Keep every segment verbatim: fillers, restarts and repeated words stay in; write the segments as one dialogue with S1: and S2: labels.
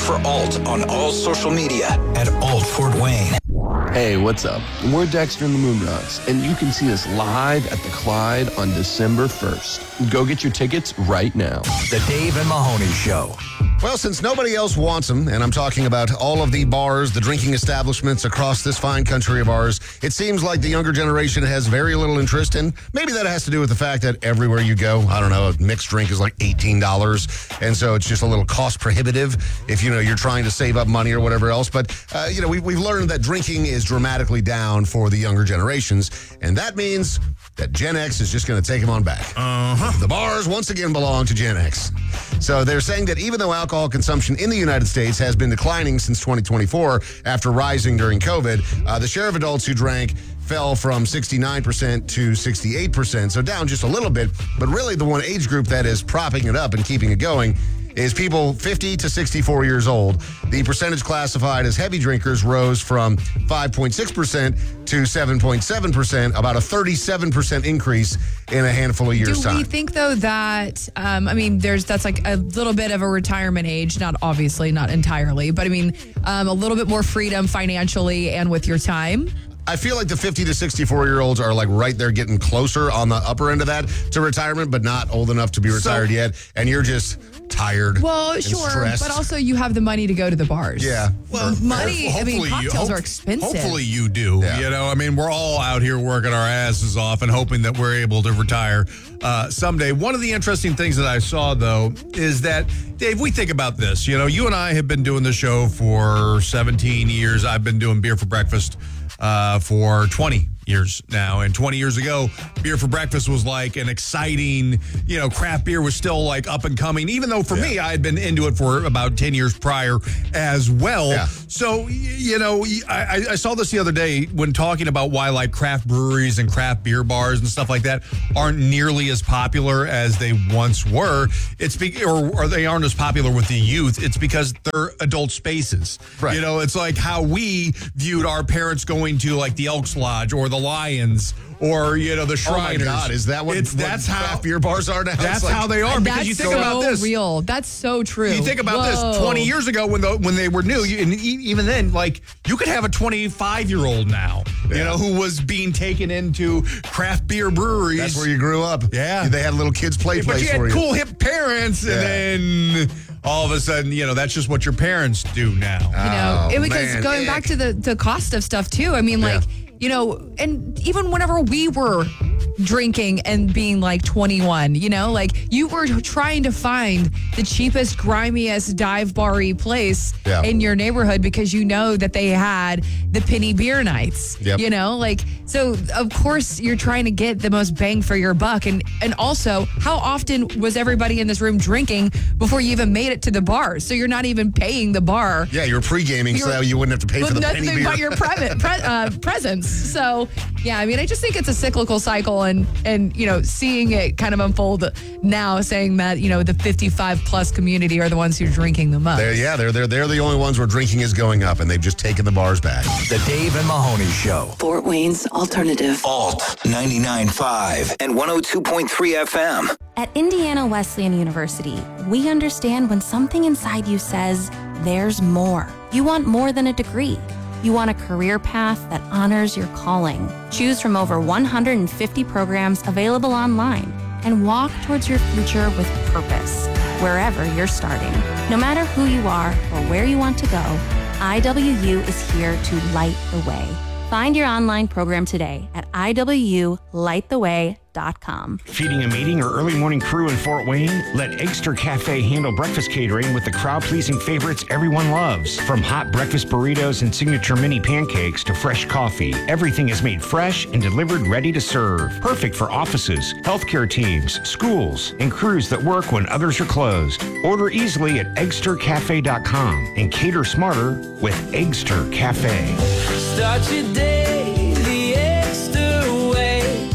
S1: for Alt on all social media at Alt Fort Wayne.
S2: Hey, what's up? We're Dexter and the Moondogs, and you can see us live at the Clyde on December first. Go get your tickets right now.
S1: The Dave and Mahoney Show.
S3: Well, since nobody else wants them, and I'm talking about all of the bars, the drinking establishments across this fine country of ours, it seems like the younger generation has very little interest, and maybe that has to do with the fact that everywhere you go, I don't know, a mixed drink is like eighteen dollars, and so it's just a little cost prohibitive if, you know, you're trying to save up money or whatever else. But, uh, you know, we, we've learned that drinking is dramatically down for the younger generations, and that means that Gen X is just going to take them on back.
S4: Uh-huh.
S3: The bars once again belong to Gen X. So they're saying that even though alcohol consumption in the United States has been declining since twenty twenty-four after rising during COVID, uh, the share of adults who drank fell from sixty-nine percent to sixty-eight percent, so down just a little bit. But really the one age group that is propping it up and keeping it going is people fifty to sixty-four years old. The percentage classified as heavy drinkers rose from five point six percent to seven point seven percent, about a thirty-seven percent increase in a handful of years'
S5: Do
S3: time.
S5: we think, though, that, um, I mean, there's that's like a little bit of a retirement age, not obviously, not entirely, but I mean, um, a little bit more freedom financially and with your time?
S3: I feel like the fifty to sixty-four year olds are like right there getting closer on the upper end of that to retirement, but not old enough to be retired so, yet. And you're just tired.
S5: Well,
S3: and
S5: sure.
S3: stressed.
S5: But also you have the money to go to the bars.
S3: Yeah.
S5: Well, money, I mean, cocktails
S4: you, hope,
S5: are expensive.
S4: Hopefully you do.
S3: Yeah.
S4: You know, I mean, we're all out here working our asses off and hoping that we're able to retire uh, someday. One of the interesting things that I saw, though, is that, Dave, we think about this. You know, you and I have been doing the show for seventeen years. I've been doing Beer for Breakfast uh, for twenty years now. And twenty years ago, Beer for Breakfast was like an exciting, you know, craft beer was still like up and coming, even though for yeah. me, I had been into it for about ten years prior as well.
S3: Yeah.
S4: So, you know, I, I saw this the other day when talking about why like craft breweries and craft beer bars and stuff like that aren't nearly as popular as they once were. It's be, or, or they aren't as popular with the youth. It's because they're adult spaces.
S3: Right.
S4: You know, it's like how we viewed our parents going to like the Elks Lodge or the Lions or, you know, the Shriners.
S3: Oh, my God. Is that what,
S4: it's,
S3: what
S4: that's
S3: craft
S4: how,
S3: beer bars are now?
S4: That's
S3: like,
S4: how they are. Because
S5: that's
S4: you think
S5: so
S4: about this.
S5: real. That's so true.
S4: You think about
S5: Whoa.
S4: this twenty years ago when the, when they were new, you, and even then, like, you could have a twenty-five-year-old now, yeah. you know, who was being taken into craft beer breweries.
S3: That's where you grew up.
S4: Yeah.
S3: They had little kids play
S4: yeah,
S3: place
S4: for you. But you
S3: for
S4: had
S3: you.
S4: cool, hip parents,
S3: yeah.
S4: and then all of a sudden, you know, that's just what your parents do now.
S5: You know,
S3: Oh,
S5: it, because
S3: man.
S5: going
S3: Ick.
S5: back to the, the cost of stuff, too, I mean, like,
S3: Yeah.
S5: you know, and even whenever we were drinking and being like twenty-one, you know, like you were trying to find the cheapest, grimiest, dive bar-y place
S3: Yeah.
S5: in your neighborhood because you know that they had the penny beer nights,
S3: Yep.
S5: you know, like, so of course you're trying to get the most bang for your buck. And, and also, how often was everybody in this room drinking before you even made it to the bar? So you're not even paying the bar.
S3: Yeah, you were pre-gaming so
S5: You're-
S3: that you wouldn't have to pay
S5: With
S3: for the
S5: nothing
S3: penny beer.
S5: but your private pre- uh, presence. So, yeah, I mean, I just think it's a cyclical cycle, and and you know, seeing it kind of unfold now, saying that you know the fifty-five plus community are the ones who are drinking the most.
S3: They're, yeah, they're they're they're the only ones where drinking is going up, and they've just taken the bars back.
S1: The Dave and Mahoney Show.
S6: Fort Wayne's Alternative.
S1: Alt ninety-nine point five and one oh two point three F M.
S7: At Indiana Wesleyan University, we understand when something inside you says, there's more. You want more than a degree. You want a career path that honors your calling. Choose from over one hundred fifty programs available online and walk towards your future with purpose, wherever you're starting. No matter who you are or where you want to go, I W U is here to light the way. Find your online program today at I W U light the way dot com.
S8: Feeding a meeting or early morning crew in Fort Wayne? Let Eggster Cafe handle breakfast catering with the crowd-pleasing favorites everyone loves. From hot breakfast burritos and signature mini pancakes to fresh coffee, everything is made fresh and delivered ready to serve. Perfect for offices, healthcare teams, schools, and crews that work when others are closed. Order easily at eggster cafe dot com and cater smarter with Eggster Cafe.
S9: Start your day the Eggster way.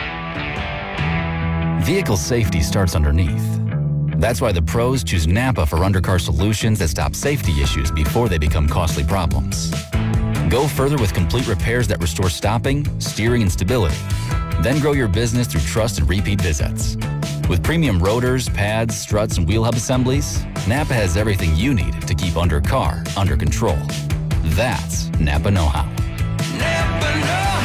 S10: Vehicle safety starts underneath. That's why the pros choose Napa for undercar solutions that stop safety issues before they become costly problems. Go further with complete repairs that restore stopping, steering, and stability. Then grow your business through trust and repeat visits. With premium rotors, pads, struts, and wheel hub assemblies, Napa has everything you need to keep undercar under control. That's Napa know-how.
S9: Napa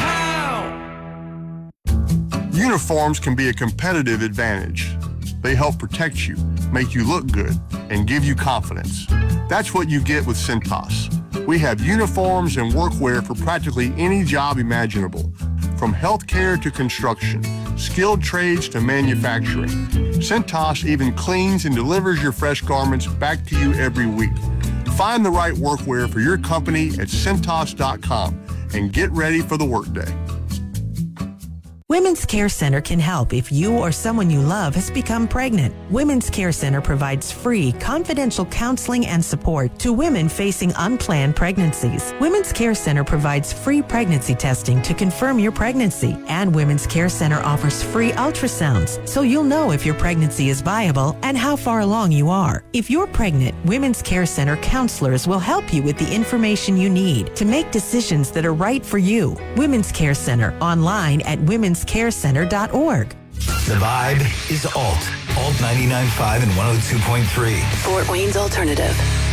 S9: know-how.
S11: Uniforms can be a competitive advantage. They help protect you, make you look good, and give you confidence. That's what you get with Cintas. We have uniforms and workwear for practically any job imaginable, from healthcare to construction, skilled trades to manufacturing. Cintas even cleans and delivers your fresh garments back to you every week. Find the right workwear for your company at Cintas dot com and get ready for the workday.
S12: Women's Care Center can help if you or someone you love has become pregnant. Women's Care Center provides free, confidential counseling and support to women facing unplanned pregnancies. Women's Care Center provides free pregnancy testing to confirm your pregnancy, and Women's Care Center offers free ultrasounds, so you'll know if your pregnancy is viable and how far along you are. If you're pregnant, Women's Care Center counselors will help you with the information you need to make decisions that are right for you. Women's Care Center, online at women's care center dot org.
S1: The vibe is Alt. Alt ninety-nine point five and one oh two point three.
S6: Fort Wayne's Alternative.